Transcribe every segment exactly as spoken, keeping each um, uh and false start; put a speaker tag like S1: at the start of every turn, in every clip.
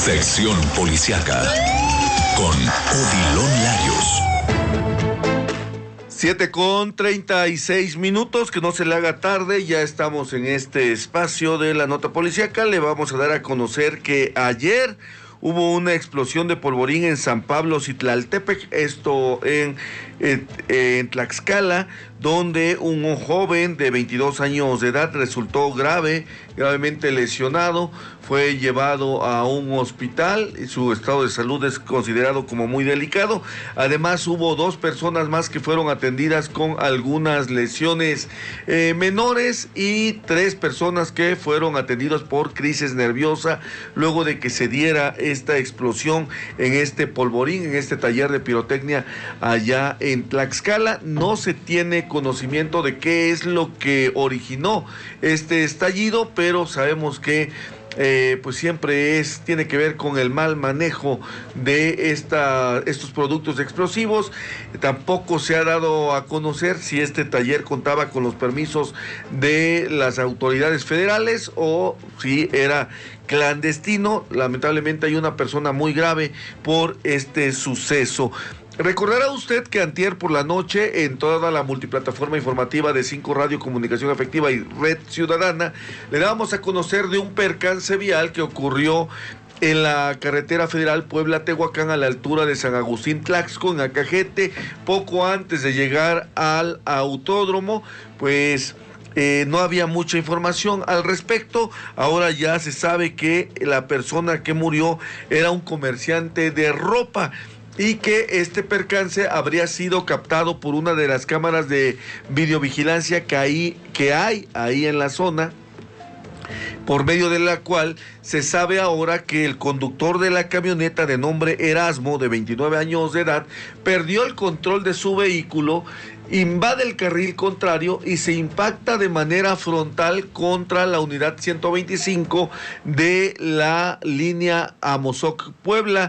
S1: Sección Policiaca con Odilon Larios.
S2: Siete con treinta y seis minutos, que no se le haga tarde, ya estamos en este espacio de la nota policiaca. Le vamos a dar a conocer que ayer hubo una explosión de polvorín en San Pablo Citlaltépec, esto en, en, en Tlaxcala, donde un joven de veintidós años de edad resultó grave, gravemente lesionado, fue llevado a un hospital y su estado de salud es considerado como muy delicado. Además, hubo dos personas más que fueron atendidas con algunas lesiones eh, menores y tres personas que fueron atendidas por crisis nerviosa luego de que se diera esta explosión en este polvorín, en este taller de pirotecnia allá en Tlaxcala. No se tiene conocimiento de qué es lo que originó este estallido, pero sabemos que Eh, pues siempre es, tiene que ver con el mal manejo de esta, estos productos explosivos. Tampoco se ha dado a conocer si este taller contaba con los permisos de las autoridades federales o si era clandestino. Lamentablemente hay una persona muy grave por este suceso. Recordará usted que antier por la noche en toda la multiplataforma informativa de Cinco Radio, Comunicación Efectiva y Red Ciudadana le dábamos a conocer de un percance vial que ocurrió en la carretera federal Puebla-Tehuacán a la altura de San Agustín Tlaxco, en Acajete, poco antes de llegar al autódromo. Pues Eh, no había mucha información al respecto. Ahora ya se sabe que la persona que murió era un comerciante de ropa y que este percance habría sido captado por una de las cámaras de videovigilancia que, ahí, que hay ahí en la zona, por medio de la cual se sabe ahora que el conductor de la camioneta de nombre Erasmo, de veintinueve años de edad, perdió el control de su vehículo, invade el carril contrario y se impacta de manera frontal contra la unidad ciento veinticinco de la línea Amozoc-Puebla.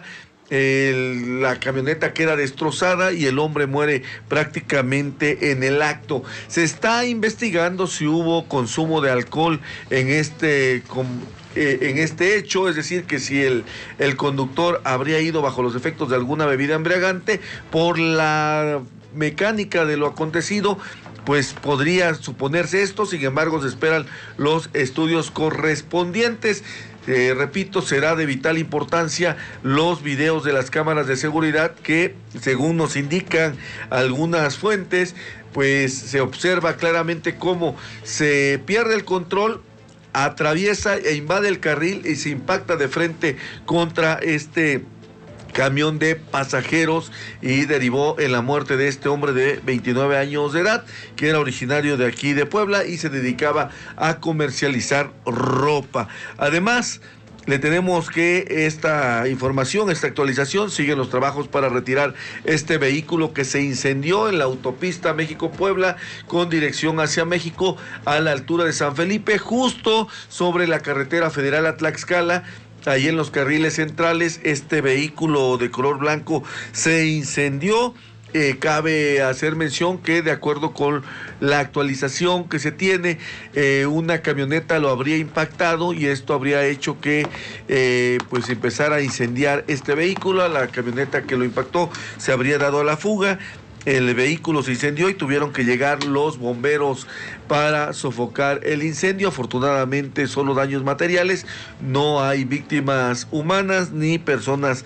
S2: El, la camioneta queda destrozada y el hombre muere prácticamente en el acto. Se está investigando si hubo consumo de alcohol en este con, eh, en este hecho, es decir, que si el, el conductor habría ido bajo los efectos de alguna bebida embriagante. Por la mecánica de lo acontecido, pues podría suponerse esto. Sin embargo, se esperan los estudios correspondientes. Eh, repito, será de vital importancia los videos de las cámaras de seguridad que, según nos indican algunas fuentes, pues se observa claramente cómo se pierde el control, atraviesa e invade el carril y se impacta de frente contra este camión de pasajeros y derivó en la muerte de este hombre de veintinueve años de edad, que era originario de aquí de Puebla y se dedicaba a comercializar ropa. Además, le tenemos que esta información, esta actualización, siguen los trabajos para retirar este vehículo que se incendió en la autopista México-Puebla con dirección hacia México a la altura de San Felipe, justo sobre la carretera federal a Tlaxcala. Ahí en los carriles centrales, este vehículo de color blanco se incendió. Eh, cabe hacer mención que, de acuerdo con la actualización que se tiene, eh, una camioneta lo habría impactado y esto habría hecho que eh, pues empezara a incendiar este vehículo. La camioneta que lo impactó se habría dado a la fuga. El vehículo se incendió y tuvieron que llegar los bomberos para sofocar el incendio. Afortunadamente solo daños materiales, no hay víctimas humanas ni personas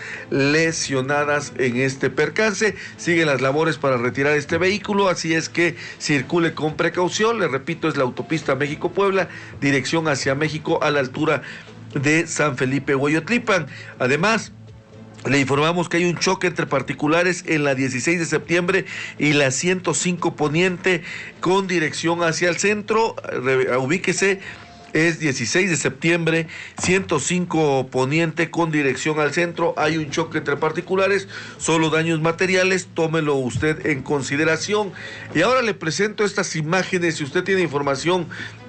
S2: lesionadas en este percance. Siguen las labores para retirar este vehículo, así es que circule con precaución. Le repito, es la autopista México-Puebla, dirección hacia México a la altura de San Felipe Hueyotlipan. Además, le informamos que hay un choque entre particulares en la dieciséis de septiembre y la ciento cinco Poniente con dirección hacia el centro. Ubíquese, es dieciséis de septiembre, ciento cinco Poniente con dirección al centro. Hay un choque entre particulares, solo daños materiales, tómelo usted en consideración. Y ahora le presento estas imágenes. Si usted tiene información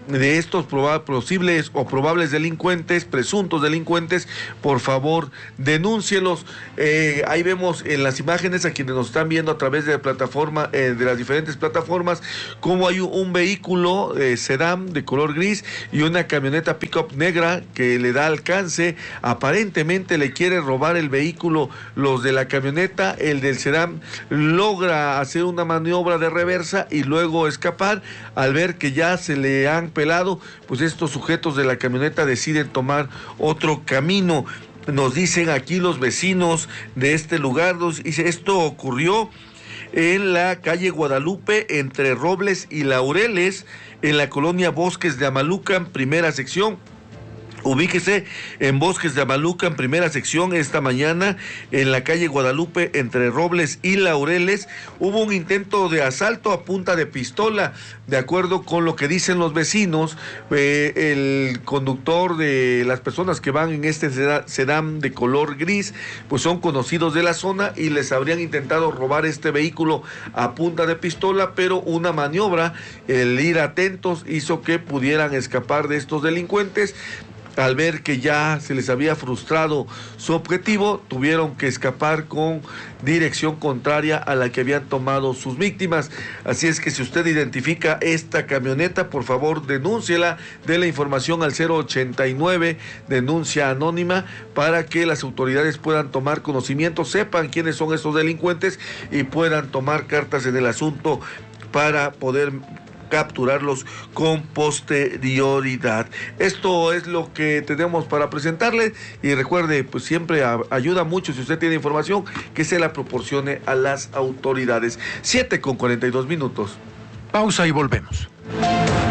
S2: de estos proba- posibles o probables delincuentes, presuntos delincuentes, por favor, denúncielos. Eh, ahí vemos en las imágenes a quienes nos están viendo a través de la plataforma, eh, de las diferentes plataformas, cómo hay un, un vehículo eh, sedán de color gris y una camioneta pick-up negra que le da alcance. Aparentemente le quiere robar el vehículo los de la camioneta. El del sedán logra hacer una maniobra de reversa y luego escapar. Al ver que ya se le han pelado, pues estos sujetos de la camioneta deciden tomar otro camino. Nos dicen aquí los vecinos de este lugar, nos dice, esto ocurrió en la calle Guadalupe entre Robles y Laureles, en la colonia Bosques de Amalucan, primera sección. Ubíquese en Bosques de Amalucan, primera sección, esta mañana en la calle Guadalupe entre Robles y Laureles hubo un intento de asalto a punta de pistola. De acuerdo con lo que dicen los vecinos, eh, el conductor de las personas que van en este sedán de color gris, pues son conocidos de la zona y les habrían intentado robar este vehículo a punta de pistola, pero una maniobra, el ir atentos, hizo que pudieran escapar de estos delincuentes. Al ver que ya se les había frustrado su objetivo, tuvieron que escapar con dirección contraria a la que habían tomado sus víctimas. Así es que si usted identifica esta camioneta, por favor denúnciela, dé la información al cero ochenta y nueve, denuncia anónima, para que las autoridades puedan tomar conocimiento, sepan quiénes son estos delincuentes y puedan tomar cartas en el asunto para poder capturarlos con posterioridad. Esto es lo que tenemos para presentarles y recuerde, pues siempre a, ayuda mucho si usted tiene información que se la proporcione a las autoridades. siete con cuarenta y dos minutos.
S3: Pausa y volvemos.